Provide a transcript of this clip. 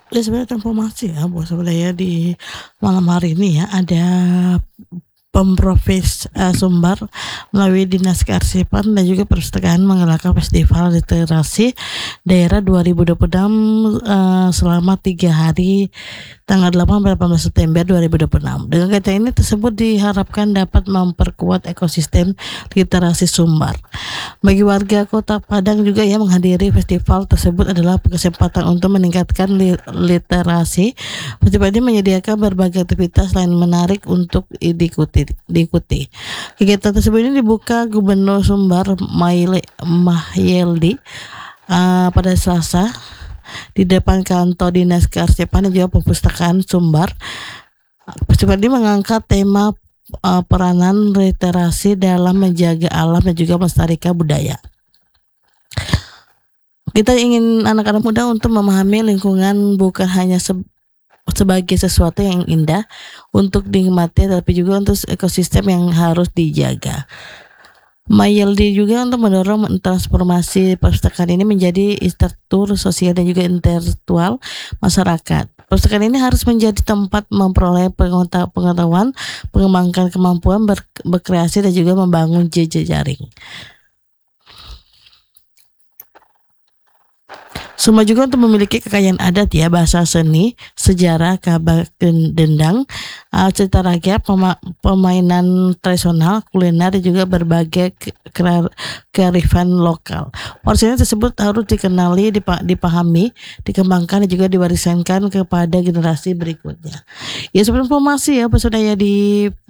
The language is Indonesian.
Ya sebenarnya informasi ya, buat sebenarnya di malam hari ini ya ada Pemprov Sumbar melalui Dinas Kearsipan dan juga Perpustakaan menggelarkan Festival Literasi Daerah 2026 selama 3 hari tanggal 8 sampai 18 September 2026. Dengan kegiatan ini tersebut diharapkan dapat memperkuat ekosistem literasi Sumbar. Bagi warga Kota Padang juga yang menghadiri festival tersebut adalah kesempatan untuk meningkatkan literasi. Festival ini menyediakan berbagai aktivitas lain menarik untuk diikuti. Kegiatan tersebut ini dibuka Gubernur Sumbar Mahyeldi pada Selasa di depan kantor Dinas Kearsipan dan juga Perpustakaan Sumbar. Festival ini mengangkat tema peranan literasi dalam menjaga alam dan juga melestarikan budaya. Kita ingin anak-anak muda untuk memahami lingkungan bukan hanya sebagai sesuatu yang indah untuk dinikmati, tapi juga untuk ekosistem yang harus dijaga. Mayeldi juga untuk mendorong transformasi perpustakaan ini menjadi infrastruktur sosial dan juga intelektual masyarakat. Perpustakaan ini harus menjadi tempat memperoleh pengetahuan, mengembangkan kemampuan berkreasi dan juga membangun jejaring. Sumba juga untuk memiliki kekayaan adat ya, bahasa seni, sejarah, kabar dendang, cerita rakyat, permainan tradisional, kuliner dan juga berbagai kearifan lokal. Porsinya tersebut harus dikenali, dipahami, dikembangkan dan juga diwariskan kepada generasi berikutnya. Ya seperti informasi ya, Pak Saudara di